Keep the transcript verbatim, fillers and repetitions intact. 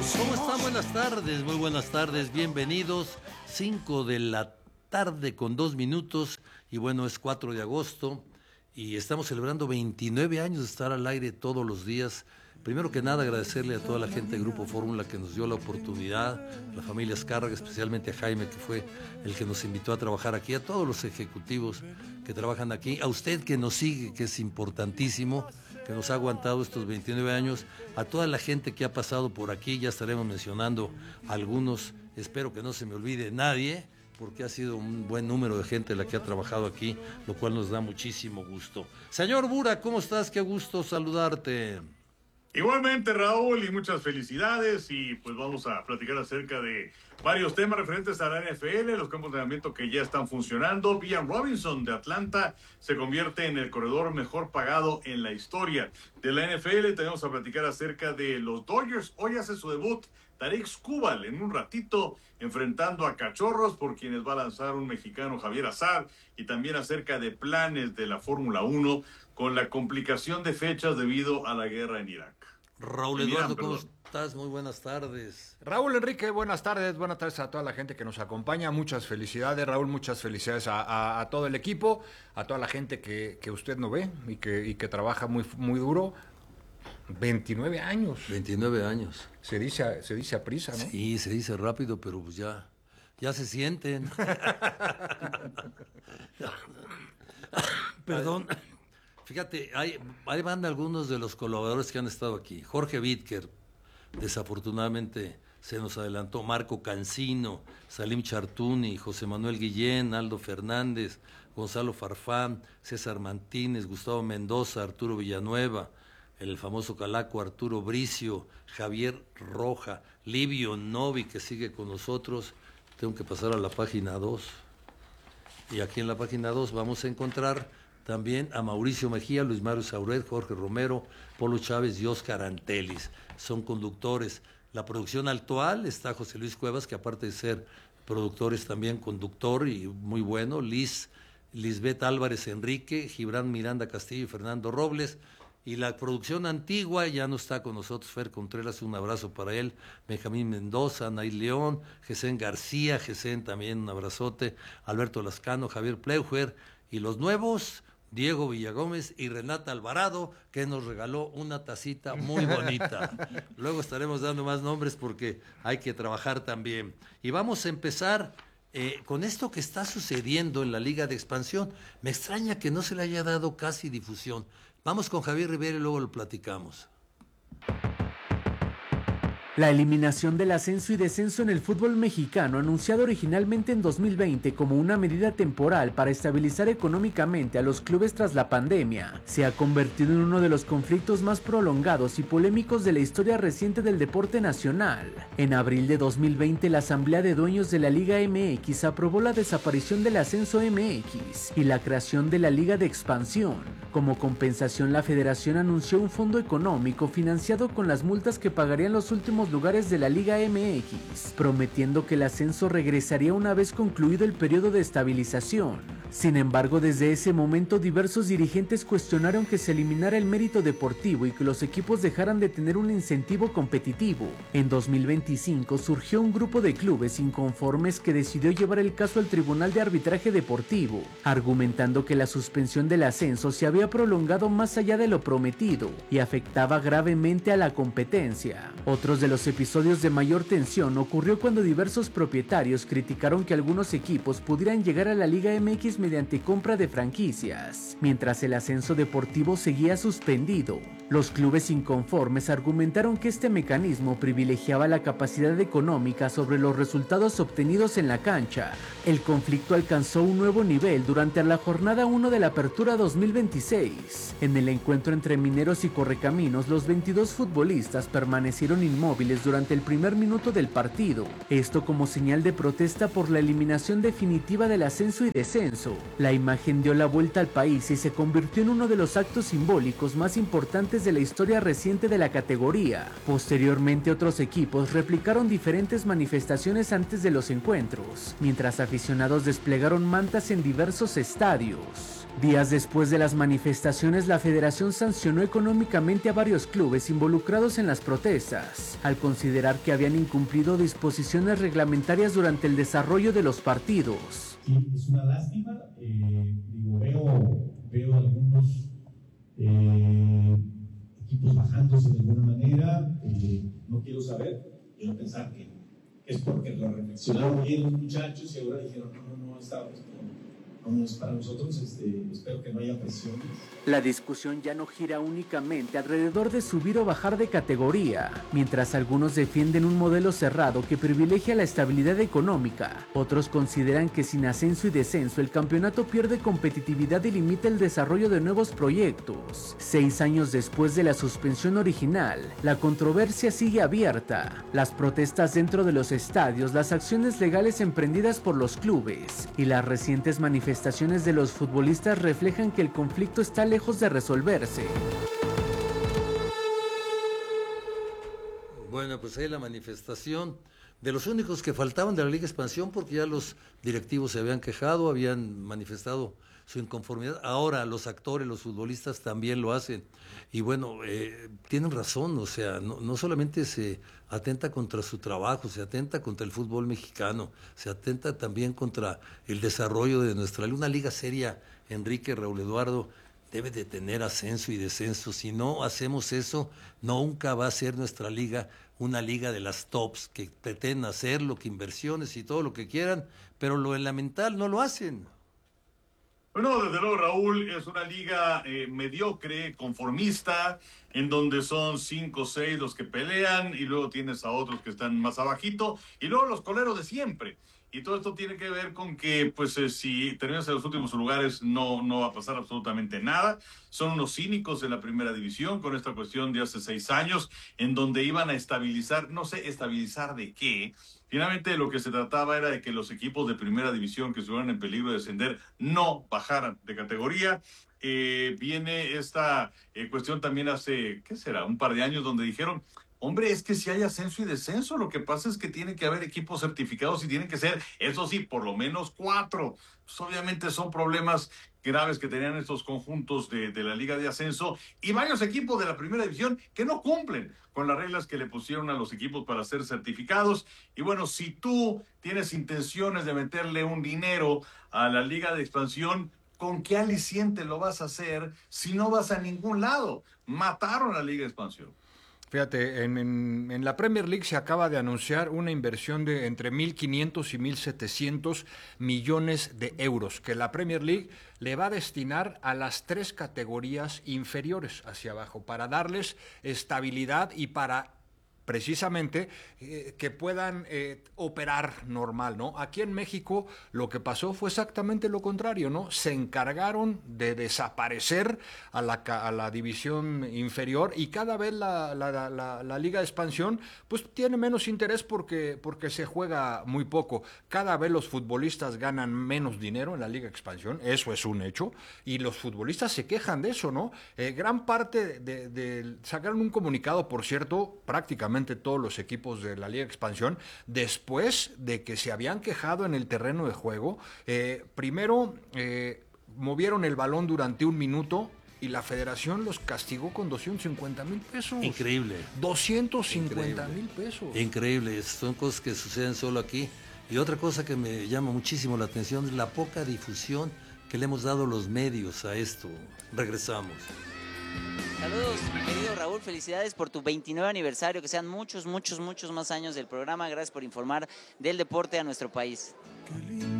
¿Cómo están? Buenas tardes, muy buenas tardes, bienvenidos. cinco de la tarde con dos minutos y bueno, es cuatro de agosto y estamos celebrando veintinueve años de estar al aire todos los días. Primero que nada, agradecerle a toda la gente de Grupo Fórmula que nos dio la oportunidad, a la familia Azcárraga, especialmente a Jaime, que fue el que nos invitó a trabajar aquí, a todos los ejecutivos que trabajan aquí, a usted que nos sigue, que es importantísimo, que nos ha aguantado estos veintinueve años, a toda la gente que ha pasado por aquí, ya estaremos mencionando algunos, espero que no se me olvide nadie, porque ha sido un buen número de gente la que ha trabajado aquí, lo cual nos da muchísimo gusto. Señor Bura, ¿cómo estás? Qué gusto saludarte. Igualmente, Raúl, y muchas felicidades, y pues vamos a platicar acerca de varios temas referentes a la N F L, los campos de entrenamiento que ya están funcionando. Bijan Robinson de Atlanta se convierte en el corredor mejor pagado en la historia de la N F L. Tenemos a platicar acerca de los Dodgers. Hoy hace su debut Tarik Skubal en un ratito enfrentando a Cachorros, por quienes va a lanzar un mexicano, Javier Azar, y también acerca de planes de la Fórmula uno con la complicación de fechas debido a la guerra en Irak. Raúl Eduardo, ¿cómo estás? Muy buenas tardes. Raúl Enrique, buenas tardes, buenas tardes a toda la gente que nos acompaña, muchas felicidades, Raúl, muchas felicidades a, a, a todo el equipo, a toda la gente que, que usted no ve y que, y que trabaja muy, muy duro. veintinueve años. veintinueve años. Se dice, se dice a prisa, ¿no? Sí, se dice rápido, pero pues ya, ya se sienten. Perdón. Fíjate, ahí, ahí van algunos de los colaboradores que han estado aquí. Jorge Vidker, desafortunadamente se nos adelantó. Marco Cancino, Salim Chartuni, José Manuel Guillén, Aldo Fernández, Gonzalo Farfán, César Martínez, Gustavo Mendoza, Arturo Villanueva, el famoso calaco Arturo Bricio, Javier Roja, Livio Novi, que sigue con nosotros. Tengo que pasar a la página dos. Y aquí en la página dos vamos a encontrar también a Mauricio Mejía, Luis Mario Sauret, Jorge Romero, Polo Chávez y Óscar Antelis. Son conductores. La producción actual está José Luis Cuevas, que aparte de ser productor es también conductor y muy bueno. Liz, Lisbeth Álvarez Enrique, Gibran Miranda Castillo y Fernando Robles. Y la producción antigua ya no está con nosotros, Fer Contreras, un abrazo para él, Benjamín Mendoza, Nay León, Gesén García, Gesén también un abrazote, Alberto Lascano, Javier Pleuger, y los nuevos, Diego Villagómez y Renata Alvarado, que nos regaló una tacita muy bonita. Luego estaremos dando más nombres porque hay que trabajar también. Y vamos a empezar eh, con esto que está sucediendo en la Liga de Expansión. Me extraña que no se le haya dado casi difusión. Vamos con Javier Rivera y luego lo platicamos. La eliminación del ascenso y descenso en el fútbol mexicano, anunciado originalmente en dos mil veinte como una medida temporal para estabilizar económicamente a los clubes tras la pandemia, se ha convertido en uno de los conflictos más prolongados y polémicos de la historia reciente del deporte nacional. En abril de dos mil veinte, la Asamblea de Dueños de la Liga M X aprobó la desaparición del ascenso M X y la creación de la Liga de Expansión. Como compensación, la federación anunció un fondo económico financiado con las multas que pagarían los últimos lugares de la Liga M X, prometiendo que el ascenso regresaría una vez concluido el periodo de estabilización. Sin embargo, desde ese momento diversos dirigentes cuestionaron que se eliminara el mérito deportivo y que los equipos dejaran de tener un incentivo competitivo. En dos mil veinticinco surgió un grupo de clubes inconformes que decidió llevar el caso al Tribunal de Arbitraje Deportivo, argumentando que la suspensión del ascenso se había prolongado más allá de lo prometido y afectaba gravemente a la competencia. Otros de los episodios de mayor tensión ocurrió cuando diversos propietarios criticaron que algunos equipos pudieran llegar a la Liga M X mediante compra de franquicias, mientras el ascenso deportivo seguía suspendido. Los clubes inconformes argumentaron que este mecanismo privilegiaba la capacidad económica sobre los resultados obtenidos en la cancha. El conflicto alcanzó un nuevo nivel durante la jornada uno de la Apertura dos mil veintiséis. En el encuentro entre Mineros y Correcaminos, los veintidós futbolistas permanecieron inmóviles durante el primer minuto del partido, esto como señal de protesta por la eliminación definitiva del ascenso y descenso. La imagen dio la vuelta al país y se convirtió en uno de los actos simbólicos más importantes de la historia reciente de la categoría. Posteriormente, otros equipos replicaron diferentes manifestaciones antes de los encuentros, mientras aficionados desplegaron mantas en diversos estadios. Días después de las manifestaciones, la federación sancionó económicamente a varios clubes involucrados en las protestas, al considerar que habían incumplido disposiciones reglamentarias durante el desarrollo de los partidos. Sí, es una lástima. Eh, digo, veo, veo algunos eh, equipos bajándose de alguna manera. Eh, no quiero saber, quiero pensar que es porque lo reflexionaron bien los muchachos y ahora dijeron, no, no, no, está, no es para nosotros, este, espero que no haya presiones. La discusión ya no gira únicamente alrededor de subir o bajar de categoría. Mientras algunos defienden un modelo cerrado que privilegia la estabilidad económica, otros consideran que sin ascenso y descenso el campeonato pierde competitividad y limita el desarrollo de nuevos proyectos. Seis años después de la suspensión original, la controversia sigue abierta. Las protestas dentro de los estadios, las acciones legales emprendidas por los clubes y las recientes manifestaciones de los futbolistas reflejan que el conflicto está lejos de resolverse. Bueno, pues ahí la manifestación de los únicos que faltaban de la Liga Expansión, porque ya los directivos se habían quejado, habían manifestado su inconformidad. Ahora los actores, los futbolistas también lo hacen. Y bueno, eh, tienen razón, o sea, no, no solamente se atenta contra su trabajo, se atenta contra el fútbol mexicano, se atenta también contra el desarrollo de nuestra liga. Una liga seria, Enrique, Raúl Eduardo, debe de tener ascenso y descenso. Si no hacemos eso, nunca va a ser nuestra liga una liga de las tops, que pretenden hacerlo, que inversiones y todo lo que quieran, pero lo elemental no lo hacen. Bueno, desde luego, Raúl, es una liga eh, mediocre, conformista, en donde son cinco o seis los que pelean y luego tienes a otros que están más abajito y luego los coleros de siempre. Y todo esto tiene que ver con que, pues, eh, si terminas en los últimos lugares, no, no va a pasar absolutamente nada. Son unos cínicos en la primera división con esta cuestión de hace seis años, en donde iban a estabilizar, no sé, estabilizar de qué. Finalmente, lo que se trataba era de que los equipos de primera división que estuvieran en peligro de descender no bajaran de categoría. Eh, viene esta eh, cuestión también hace, ¿qué será?, un par de años, donde dijeron, hombre, es que si hay ascenso y descenso, lo que pasa es que tiene que haber equipos certificados y tienen que ser, eso sí, por lo menos cuatro. Pues obviamente son problemas graves que tenían estos conjuntos de, de la Liga de Ascenso y varios equipos de la Primera División que no cumplen con las reglas que le pusieron a los equipos para ser certificados. Y bueno, si tú tienes intenciones de meterle un dinero a la Liga de Expansión, ¿con qué aliciente lo vas a hacer si no vas a ningún lado? Mataron a la Liga de Expansión. Fíjate, en, en, en la Premier League se acaba de anunciar una inversión de entre mil quinientos y mil setecientos millones de euros que la Premier League le va a destinar a las tres categorías inferiores hacia abajo para darles estabilidad y para precisamente eh, que puedan eh, operar normal, ¿no? Aquí en México lo que pasó fue exactamente lo contrario, ¿no? Se encargaron de desaparecer a la, a la división inferior y cada vez la, la, la, la Liga de Expansión pues tiene menos interés porque, porque se juega muy poco. Cada vez los futbolistas ganan menos dinero en la Liga de Expansión, eso es un hecho, y los futbolistas se quejan de eso, ¿no? Eh, gran parte de, de, de sacaron un comunicado, por cierto, prácticamente todos los equipos de la Liga de Expansión, después de que se habían quejado en el terreno de juego. Eh, primero eh, movieron el balón durante un minuto y la federación los castigó con doscientos cincuenta mil pesos. Increíble. doscientos cincuenta mil pesos. Increíble, son cosas que suceden solo aquí. Y otra cosa que me llama muchísimo la atención es la poca difusión que le hemos dado los medios a esto. Regresamos. Saludos, mi querido Raúl, felicidades por tu veintinueve aniversario, que sean muchos, muchos, muchos más años del programa. Gracias por informar del deporte a nuestro país.